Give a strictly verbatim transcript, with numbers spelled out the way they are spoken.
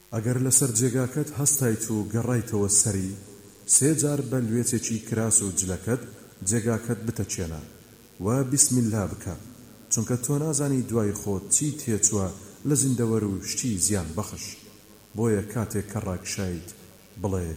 ئەگەر لەسەر جێگاکەت هەستایت و گەڕایتەوە سەری، سێ جار بە لوێچێکی کراس و جلەکەت جێگاکەت بتەچێنە و بیسمیللا بکە، چونکە تۆ نازانی دوای خۆت چی تێچووە لە زیندەوەر و شتی زیان بەخش. بۆیە کاتێک کە ڕاکشایت بڵێ